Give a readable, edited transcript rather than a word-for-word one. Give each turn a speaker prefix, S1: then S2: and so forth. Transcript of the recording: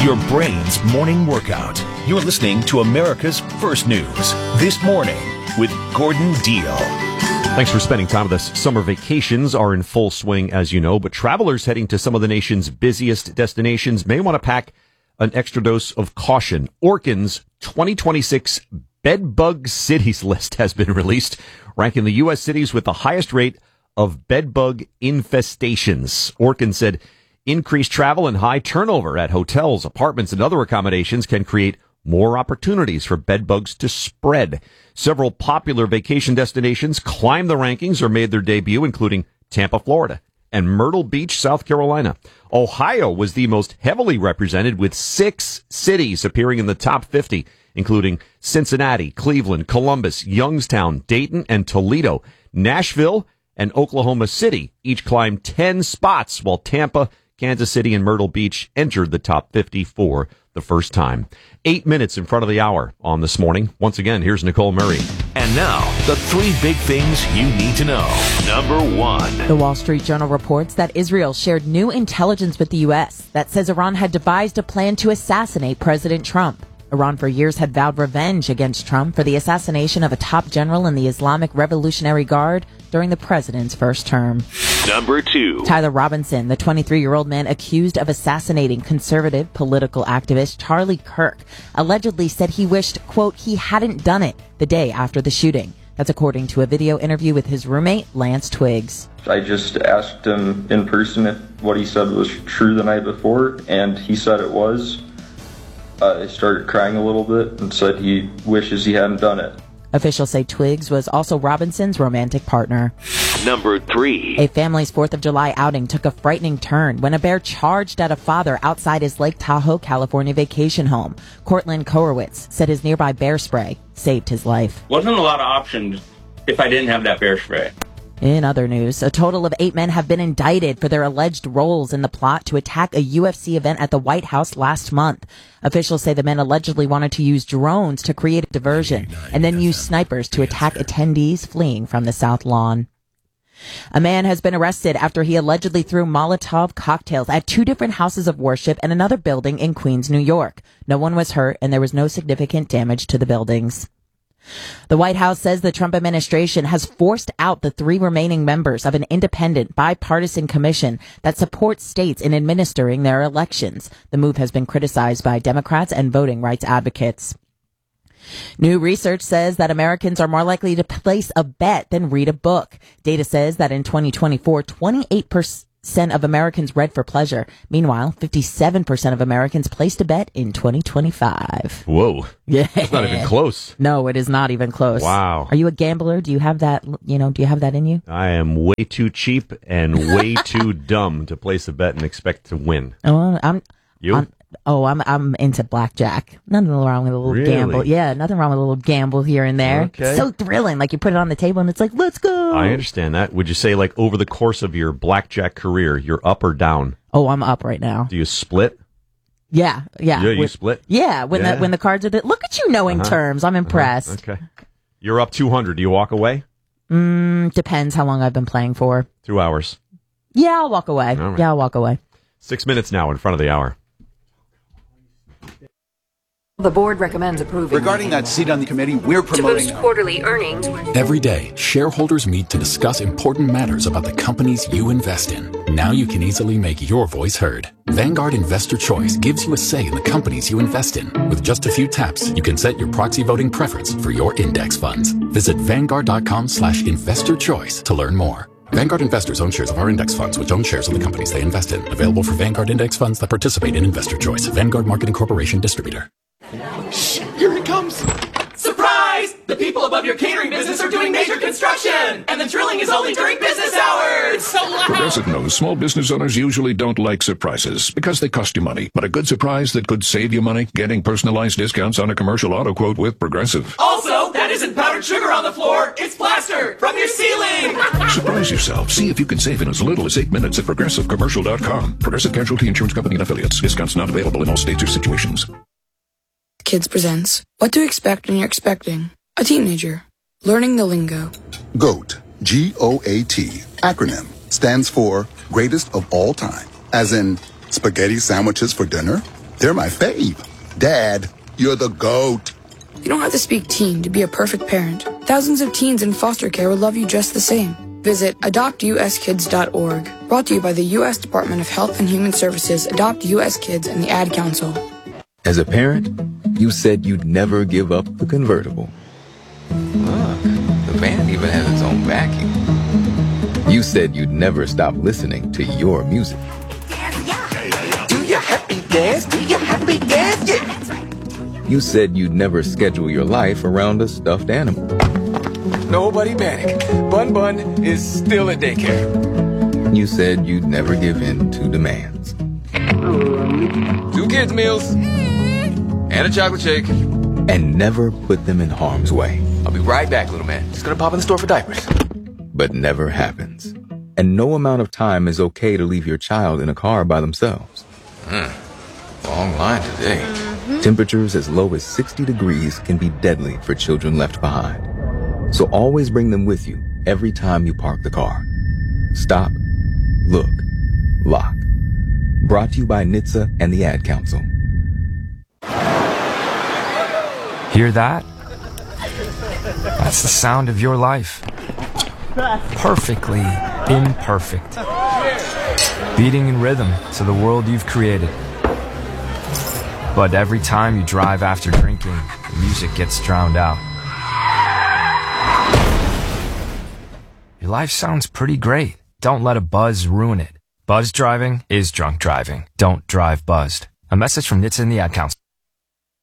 S1: your brain's morning workout. You're listening to America's First News This Morning with Gordon Deal.
S2: Thanks for spending time with us. Summer vacations are in full swing, as you know, but travelers heading to some of the nation's busiest destinations may want to pack an extra dose of caution. Orkin's 2026 Bedbug Cities list has been released, ranking the U.S. cities with the highest rate of bedbug infestations. Orkin said increased travel and high turnover at hotels, apartments, and other accommodations can create more opportunities for bedbugs to spread. Several popular vacation destinations climbed the rankings or made their debut, including Tampa, Florida, and Myrtle Beach, South Carolina. Ohio was the most heavily represented, with 6 cities appearing in the top 50, including Cincinnati, Cleveland, Columbus, Youngstown, Dayton, and Toledo. Nashville and Oklahoma City each climbed 10 spots, while Tampa, Kansas City, and Myrtle Beach entered the top 50 for the first time. 8 minutes in front of the hour on This Morning. Once again, here's Nicole Murray.
S1: And now, the 3 big things you need to know. Number 1.
S3: The Wall Street Journal reports that Israel shared new intelligence with the U.S. that says Iran had devised a plan to assassinate President Trump. Iran for years had vowed revenge against Trump for the assassination of a top general in the Islamic Revolutionary Guard during the president's first term.
S1: Number 2.
S3: Tyler Robinson, the 23-year-old man accused of assassinating conservative political activist Charlie Kirk, allegedly said he wished, quote, he hadn't done it the day after the shooting. That's according to a video interview with his roommate, Lance Twiggs.
S4: I just asked him in person if what he said was true the night before, and he said it was. I started crying a little bit and said he wishes he hadn't done it.
S3: Officials say Twiggs was also Robinson's romantic partner.
S1: Number 3.
S3: A family's 4th of July outing took a frightening turn when a bear charged at a father outside his Lake Tahoe, California vacation home. Cortland Korowitz said his nearby bear spray saved his life.
S5: Wasn't a lot of options if I didn't have that bear spray.
S3: In other news, a total of 8 men have been indicted for their alleged roles in the plot to attack a UFC event at the White House last month. Officials say the men allegedly wanted to use drones to create a diversion and then use snipers to attack attendees fleeing from the South Lawn. A man has been arrested after he allegedly threw Molotov cocktails at 2 different houses of worship and another building in Queens, New York. No one was hurt and there was no significant damage to the buildings. The White House says the Trump administration has forced out the 3 remaining members of an independent bipartisan commission that supports states in administering their elections. The move has been criticized by Democrats and voting rights advocates. New research says that Americans are more likely to place a bet than read a book. Data says that in 2024, 28% of Americans read for pleasure. Meanwhile, 57% of Americans placed a bet in 2025.
S2: Whoa.
S3: Yeah.
S2: It's not even close.
S3: No, it is not even close.
S2: Wow.
S3: Are you a gambler? Do you have that, do you have that in you?
S2: I am way too cheap and way too dumb to place a bet and expect to win.
S3: Oh, I'm into blackjack. Nothing wrong with a little
S2: Really?
S3: gamble. Yeah, nothing wrong with a little gamble here and there.
S2: Okay.
S3: It's so thrilling. Like you put it on the table and it's like, let's go.
S2: I understand that. Would you say, like, over the course of your blackjack career, you're up or down?
S3: Oh, I'm up right now.
S2: Do you split?
S3: Yeah.
S2: You split?
S3: Yeah, when the cards are look at you knowing terms. I'm impressed.
S2: Okay. You're up 200. Do you walk away?
S3: Depends how long I've been playing for.
S2: 2 hours.
S3: Yeah, I'll walk away.
S2: All right.
S3: Yeah, I'll walk away.
S2: 6 minutes now in front of the hour.
S6: The board recommends approving.
S7: Regarding that seat on the committee, we're promoting
S6: to boost quarterly earnings.
S8: Every day, shareholders meet to discuss important matters about the companies you invest in. Now you can easily make your voice heard. Vanguard Investor Choice gives you a say in the companies you invest in. With just a few taps, you can set your proxy voting preference for your index funds. Visit Vanguard.com/investor choice to learn more. Vanguard investors own shares of our index funds, which own shares of the companies they invest in. Available for Vanguard index funds that participate in Investor Choice. Vanguard Marketing Corporation Distributor.
S9: Shh! Here it comes! Surprise! The people above your catering business are doing major construction! And the drilling is only during business hours! It's so loud!
S10: Progressive knows small business owners usually don't like surprises because they cost you money. But a good surprise that could save you money? Getting personalized discounts on a commercial auto quote with Progressive.
S9: Also, that isn't powdered sugar on the floor, it's plaster from your ceiling!
S10: Surprise yourself. See if you can save in as little as 8 minutes at ProgressiveCommercial.com. Progressive Casualty Insurance Company and Affiliates. Discounts not available in all states or situations.
S11: Kids presents What to Expect When You're Expecting a Teenager. Learning the lingo.
S12: GOAT, G-O-A-T, acronym, stands for Greatest of All Time. As in, spaghetti sandwiches for dinner? They're my fave. Dad, you're the GOAT.
S11: You don't have to speak teen to be a perfect parent. Thousands of teens in foster care will love you just the same. Visit adoptuskids.org. Brought to you by the U.S. Department of Health and Human Services, Adopt U.S. Kids, and the Ad Council.
S13: As a parent, you said you'd never give up the convertible. Look, the band even has its own backing. You said you'd never stop listening to your music.
S9: Do your happy dance, do your happy dance, yeah.
S13: You said you'd never schedule your life around a stuffed animal.
S9: Nobody panic. Bun Bun is still at daycare.
S13: You said you'd never give in to demands.
S9: 2 kids' meals. And a chocolate shake.
S13: And never put them in harm's way.
S9: I'll be right back, little man. Just gonna pop in the store for diapers.
S13: But never happens. And no amount of time is okay to leave your child in a car by themselves.
S9: Long line today.
S13: Temperatures as low as 60 degrees can be deadly for children left behind. So always bring them with you every time you park the car. Stop, look, lock. Brought to you by NHTSA and the Ad Council.
S14: Hear that? That's the sound of your life. Perfectly imperfect. Beating in rhythm to the world you've created. But every time you drive after drinking, the music gets drowned out. Your life sounds pretty great. Don't let a buzz ruin it. Buzz driving is drunk driving. Don't drive buzzed. A message from NHTSA and the Ad Council.